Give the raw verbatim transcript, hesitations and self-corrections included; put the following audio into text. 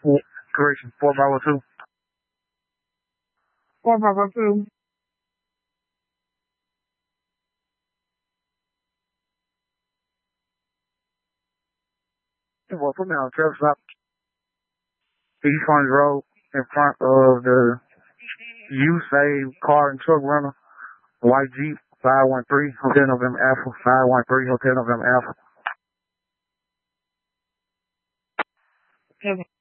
Correction, four five zero two. four five zero two. Well, put me on traffic stop. East Orange Road in front of the U Save Car and Truck Rental. White Jeep, five one three, Hotel November Alpha, five one three, Hotel November Alpha. Okay.